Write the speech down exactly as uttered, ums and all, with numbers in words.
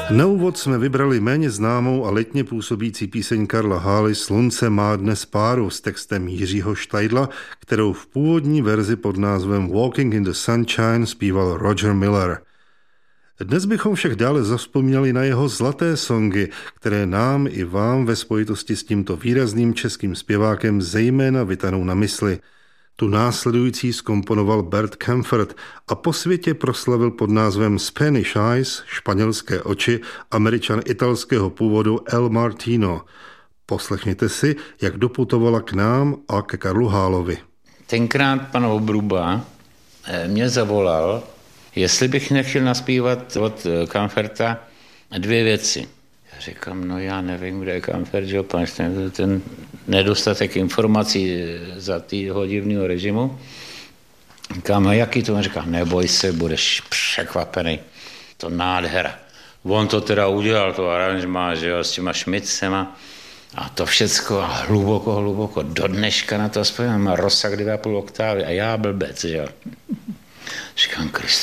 Na úvod jsme vybrali méně známou a letně působící píseň Karla Hály Slunce má dnes páru s textem Jiřího Štajdla, kterou v původní verzi pod názvem Walking in the Sunshine zpíval Roger Miller. Dnes bychom však dále zavzpomínali na jeho zlaté songy, které nám i vám ve spojitosti s tímto výrazným českým zpěvákem zejména vytanou na mysli. Tu následující zkomponoval Bert Kaempfert a po světě proslavil pod názvem Spanish Eyes, španělské oči, Američan italského původu El Martino. Poslechněte si, jak doputovala k nám a ke Karlu Hálovi. Tenkrát pan Obruba mě zavolal, jestli bych nechtěl naspívat od Kaempferta dvě věci. Já říkám, no já nevím, kde je Kaempfert, že pan, ten nedostatek informací za tého divného režimu. Říkám, no jaký to? On říká, neboj se, budeš překvapený. To nádhera. On to teda udělal, to aranžmá, že jo, s těma šmicema. A to všecko a hluboko, hluboko. Do dneška na to zpěvám, má rozsah dvě a půl oktávy a já blbec, že jo. Říkám, Krista,